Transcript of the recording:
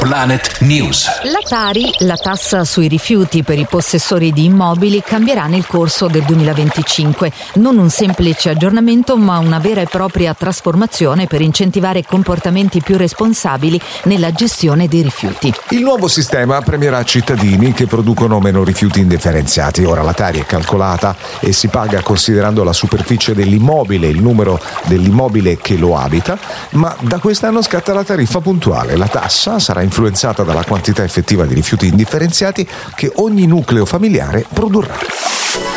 Planet News. La Tari, la tassa sui rifiuti per i possessori di immobili, cambierà nel corso del 2025. Non un semplice aggiornamento, ma una vera e propria trasformazione per incentivare comportamenti più responsabili nella gestione dei rifiuti. Il nuovo sistema premierà cittadini che producono meno rifiuti indifferenziati. Ora la Tari è calcolata e si paga considerando la superficie dell'immobile, il numero dell'immobile che lo abita, ma da quest'anno scatta la tariffa puntuale. La tassa sarà influenzata dalla quantità effettiva di rifiuti indifferenziati che ogni nucleo familiare produrrà.